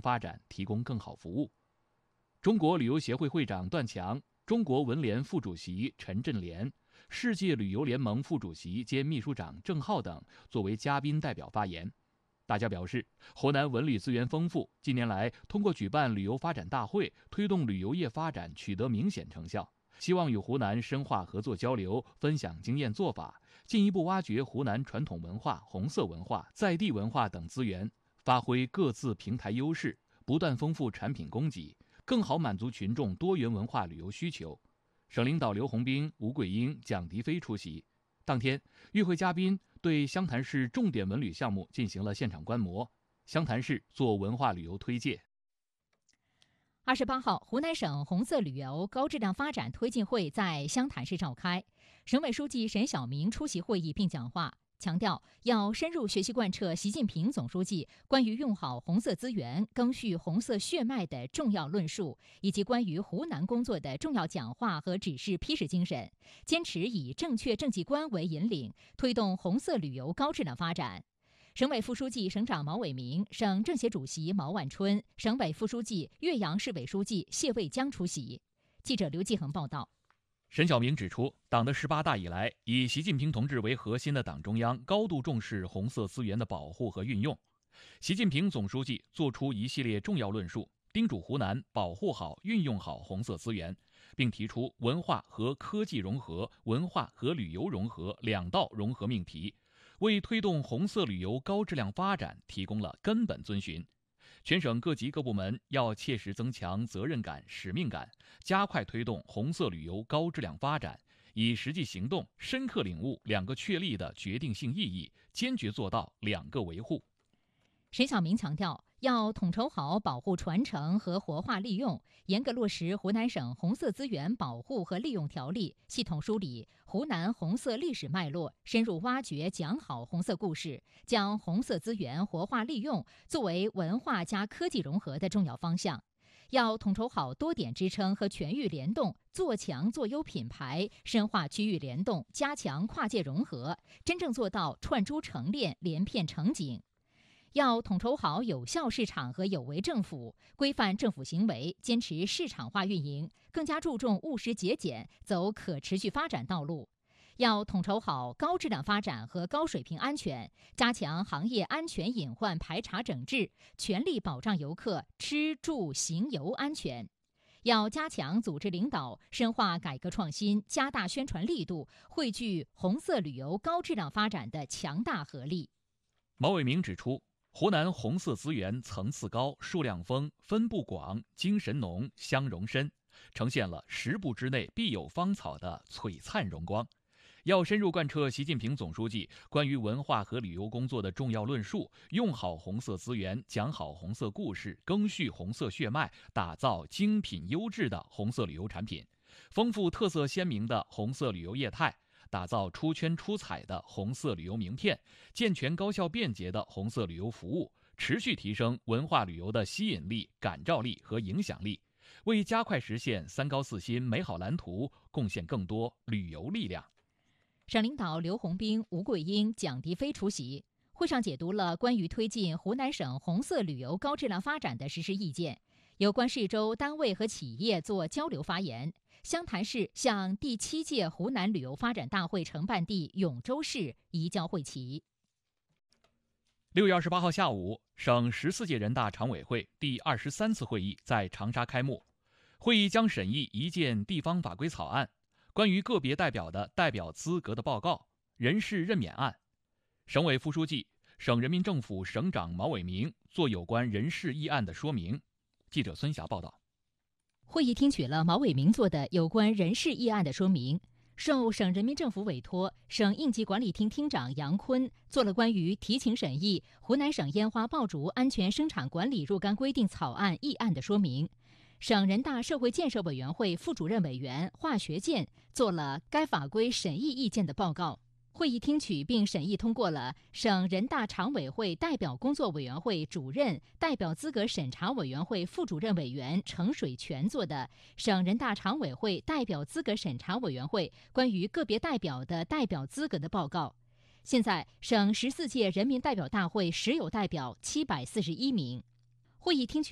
发展提供更好服务。中国旅游协会会长段强、中国文联副主席陈振联、世界旅游联盟副主席兼秘书长郑浩等作为嘉宾代表发言。大家表示，湖南文旅资源丰富，近年来通过举办旅游发展大会，推动旅游业发展取得明显成效，希望与湖南深化合作交流，分享经验做法，进一步挖掘湖南传统文化、红色文化、在地文化等资源，发挥各自平台优势，不断丰富产品供给，更好满足群众多元文化旅游需求。省领导刘洪兵、吴桂英、蒋迪飞出席。当天，与会嘉宾对湘潭市重点文旅项目进行了现场观摩，湘潭市做文化旅游推介。 28号，湖南省红色旅游高质量发展推进会在湘潭市召开，省委书记沈晓明出席会议并讲话，强调要深入学习贯彻习近平总书记关于用好红色资源、赓续红色血脉的重要论述，以及关于湖南工作的重要讲话和指示批示精神，坚持以正确政绩观为引领，推动红色旅游高质量发展。省委副书记、省长毛伟明、省政协主席毛万春、省委副书记、岳阳市委书记谢卫江出席。记者刘继恒报道。 沈晓明指出，党的18大以来，以习近平同志为核心的党中央高度重视红色资源的保护和运用。习近平总书记作出一系列重要论述，叮嘱湖南保护好、运用好红色资源，并提出文化和科技融合、文化和旅游融合2道融合命题，为推动红色旅游高质量发展提供了根本遵循。全省各级各部门要切实增强责任感、使命感，加快推动红色旅游高质量发展，以实际行动深刻领悟2个确立的决定性意义，坚决做到2个维护。 沈晓明强调，要统筹好保护传承和活化利用，严格落实湖南省红色资源保护和利用条例，系统梳理湖南红色历史脉络，深入挖掘讲好红色故事，将红色资源活化利用作为文化加科技融合的重要方向。要统筹好多点支撑和全域联动，做强做优品牌，深化区域联动，加强跨界融合，真正做到串珠成链、连片成景。要统筹好有效市场和有为政府，规范政府行为，坚持市场化运营，更加注重务实节俭，走可持续发展道路。要统筹好高质量发展和高水平安全，加强行业安全隐患排查整治，全力保障游客吃住行游安全。要加强组织领导，深化改革创新，加大宣传力度，汇聚红色旅游高质量发展的强大合力。 毛伟明指出，湖南红色资源层次高、数量丰、分布广、精神浓、相容深，呈现了10步之内必有芳草的璀璨荣光。要深入贯彻习近平总书记关于文化和旅游工作的重要论述，用好红色资源，讲好红色故事，赓续红色血脉，打造精品优质的红色旅游产品，丰富特色鲜明的红色旅游业态，打造出圈出彩的红色旅游名片，健全高效便捷的红色旅游服务，持续提升文化旅游的吸引力、感召力和影响力，为加快实现3高4新美好蓝图贡献更多旅游力量。 省领导刘洪兵、吴桂英、蒋迪飞出席。会上解读了关于推进湖南省红色旅游高质量发展的实施意见，有关市州单位和企业做交流发言。湘潭市向第7届湖南旅游发展大会承办地永州市移交会旗。 6月28号下午，省14届人大常委会第23次会议在长沙开幕。会议将审议一件地方法规草案，关于个别代表的代表资格的报告，人事任免案。省委副书记、省人民政府省长毛伟明做有关人事议案的说明。记者孙霞报道。 会议听取了毛伟明做的有关人事议案的说明。受省人民政府委托，省应急管理厅厅长杨坤做了关于提请审议湖南省烟花爆竹安全生产管理若干规定草案议案的说明。省人大社会建设委员会副主任委员华学健做了该法规审议意见的报告。会议听取并审议通过了省人大常委会代表工作委员会主任、代表资格审查委员会副主任委员程水泉做的省人大常委会代表资格审查委员会关于个别代表的代表资格的报告。现在，省14届人民代表大会实有代表741名。会议听取